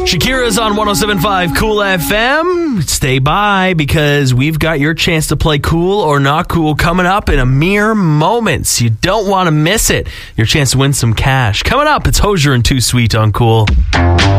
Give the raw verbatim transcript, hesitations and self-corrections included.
Shakira's on one oh seven point five Cool F M. Stay by because we've got your chance to play Cool or Not Cool coming up in a mere moments. You don't want to miss it. Your chance to win some cash. Coming up, it's Hozier and Too Sweet on Cool.